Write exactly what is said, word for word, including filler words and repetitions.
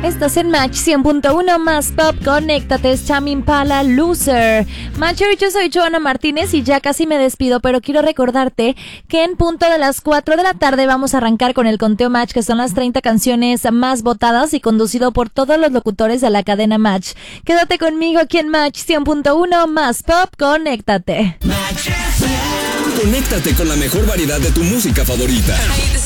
Estás en Match cien punto uno más Pop, conéctate, es Tame Impala, Loser. Matcher, yo soy Joana Martínez y ya casi me despido, pero quiero recordarte que en punto de las cuatro de la tarde vamos a arrancar con el conteo Match, que son las treinta canciones más votadas y conducido por todos los locutores de la cadena Match. Quédate conmigo aquí en Match cien punto uno más Pop, conéctate. Conéctate con la mejor variedad de tu música favorita.